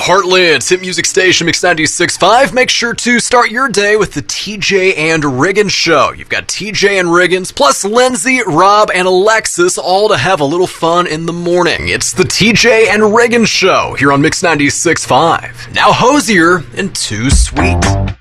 The Heartland's hit music station, Mix 96.5. Make sure to start your day with the TJ and Riggins Show. You've got TJ and Riggins, plus Lindsay, Rob, and Alexis, all to have a little fun in the morning. It's the TJ and Riggins Show here on Mix 96.5. Now Hosier and Too Sweet.